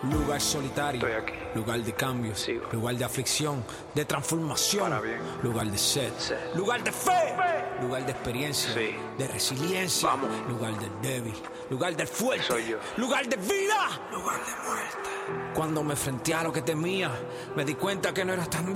Lugar solitario, Estoy aquí. lugar de cambio, Sigo. lugar de aflicción, de transformación, Para bien. lugar de sed, Sed. lugar de fe, lugar de experiencia, Sí. de resiliencia, Vamos. lugar del débil, lugar del fuerte, Soy yo. lugar de vida, lugar de muerte. Cuando me enfrenté a lo que temía, me di cuenta que no era tan